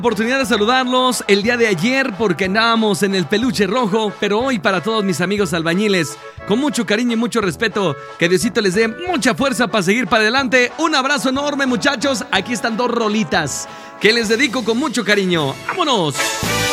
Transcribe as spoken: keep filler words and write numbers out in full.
Oportunidad de saludarlos el día de ayer porque andábamos en el peluche rojo, pero hoy para todos mis amigos albañiles, con mucho cariño y mucho respeto, que Diosito les dé mucha fuerza para seguir para adelante. Un abrazo enorme, muchachos. Aquí están dos rolitas que les dedico con mucho cariño. ¡Vámonos!